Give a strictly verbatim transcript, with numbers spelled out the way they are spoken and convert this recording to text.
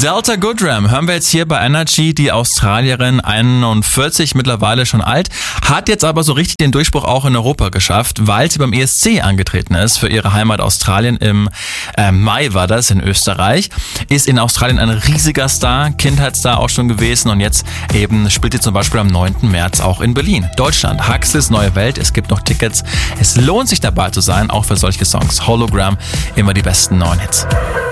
Delta Goodrem hören wir jetzt hier bei Energy. Die Australierin, einundvierzig, mittlerweile schon alt, hat jetzt aber so richtig den Durchbruch auch in Europa geschafft, weil sie beim E S C angetreten ist für ihre Heimat Australien. Im äh, Mai war das in Österreich. Ist in Australien ein riesiger Star, Kindheitsstar auch schon gewesen und jetzt eben spielt sie zum Beispiel am neunten März auch in Berlin. Deutschland, Huxleys neue Welt, es gibt noch Tickets. Es lohnt sich dabei zu sein, auch für solche Songs. Hologram, immer die besten neuen Hits.